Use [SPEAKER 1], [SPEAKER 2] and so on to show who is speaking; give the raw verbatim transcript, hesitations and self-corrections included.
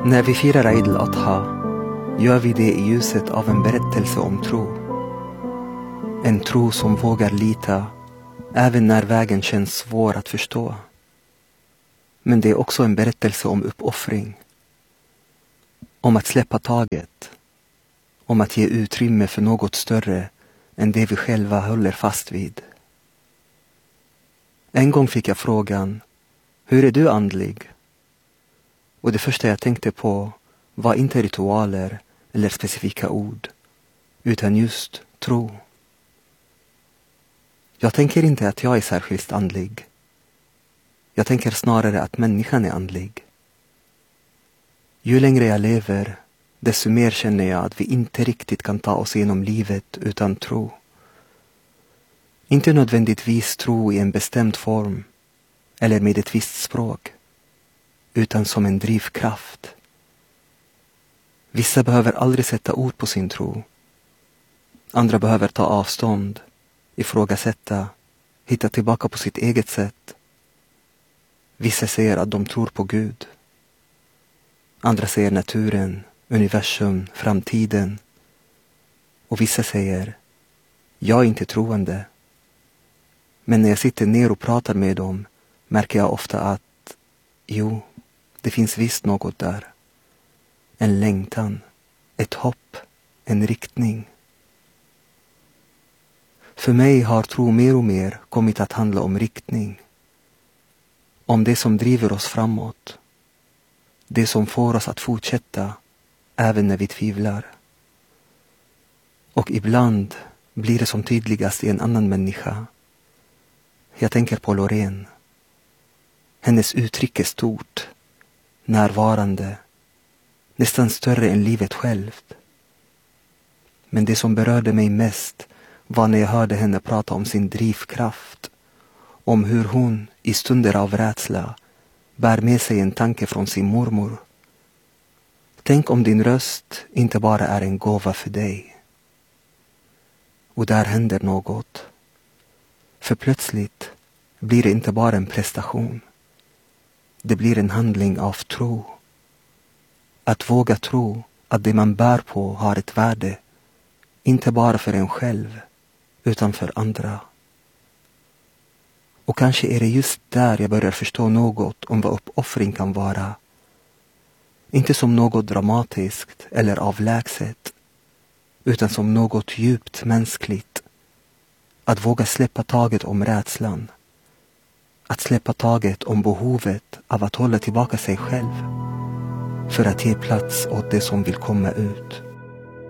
[SPEAKER 1] När vi firar Eid al-Adha gör vi det i ljuset av en berättelse om tro. En tro som vågar lita även när vägen känns svår att förstå. Men det är också en berättelse om uppoffring. Om att släppa taget. Om att ge utrymme för något större än det vi själva håller fast vid. En gång fick jag frågan: hur är du andlig? Och det första jag tänkte på var inte ritualer eller specifika ord, utan just tro. Jag tänker inte att jag är särskilt andlig. Jag tänker snarare att människan är andlig. Ju längre jag lever, desto mer känner jag att vi inte riktigt kan ta oss igenom livet utan tro. Inte nödvändigtvis tro i en bestämd form eller med ett visst språk, utan som en drivkraft. Vissa behöver aldrig sätta ord på sin tro. Andra behöver ta avstånd, ifrågasätta, hitta tillbaka på sitt eget sätt. Vissa säger att de tror på Gud. Andra säger naturen, universum, framtiden. Och vissa säger: jag är inte troende. Men när jag sitter ner och pratar med dem märker jag ofta att jo, det finns visst något där. En längtan, ett hopp, en riktning. För mig har tro mer och mer kommit att handla om riktning. Om det som driver oss framåt. Det som får oss att fortsätta även när vi tvivlar. Och ibland blir det som tydligast i en annan människa. Jag tänker på Loreen. Hennes uttryck är stort, närvarande, nästan större än livet självt. Men det som berörde mig mest var när jag hörde henne prata om sin drivkraft, om hur hon i stunder av rädsla bär med sig en tanke från sin mormor. Tänk om din röst inte bara är en gåva för dig. Och där händer något. För plötsligt blir det inte bara en prestation. Det blir en handling av tro. Att våga tro att det man bär på har ett värde. Inte bara för en själv, utan för andra. Och kanske är det just där jag börjar förstå något om vad uppoffring kan vara. Inte som något dramatiskt eller avlägset, utan som något djupt mänskligt. Att våga släppa taget om rädslan. Att släppa taget om behovet av att hålla tillbaka sig själv. För att ge plats åt det som vill komma ut.